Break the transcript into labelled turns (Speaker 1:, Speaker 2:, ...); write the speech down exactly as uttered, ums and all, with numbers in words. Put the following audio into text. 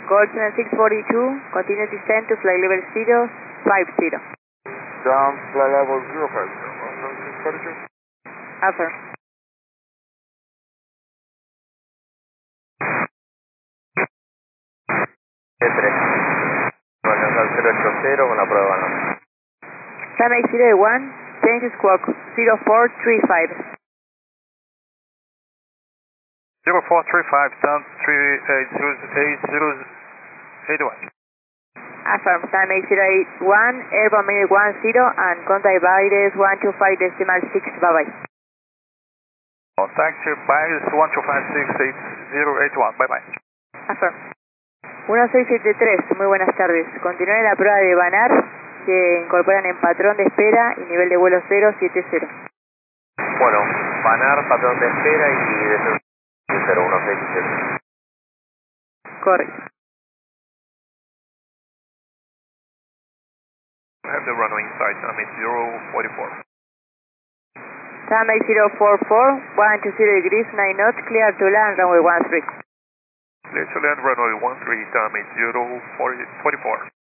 Speaker 1: Gold seven six four two, continue descent to flight level zero five zero.
Speaker 2: Down flight level zero five zero. seven six four two.
Speaker 1: Affirm.
Speaker 3: tres. Alcanza al cero ocho cero con la prueba no.
Speaker 1: Runway zero one, change squawk zero four three five.
Speaker 4: zero four three five, sound three eight zero eight zero eight one.
Speaker 1: Affirm, runway zero eight one, airborne minute one zero, and contact Virus one two five decimal six, bye bye.
Speaker 4: Contact Virus one two five six eight zero eight one, bye bye.
Speaker 1: Affirm. uno seis siete tres, muy buenas tardes. Continúen la prueba de VANAR, que incorporan en patrón de espera y nivel de vuelo cero siete cero.
Speaker 3: Bueno, VANAR, patrón de espera y descenso cero uno seis siete.
Speaker 1: Correcto.
Speaker 4: I have the runway inside, I'm at zero forty-four.
Speaker 1: Runway zero four four, one two zero degrees, nine knots, clear to land, runway one three.
Speaker 4: Clear to land, runway one three, time at zero forty-four.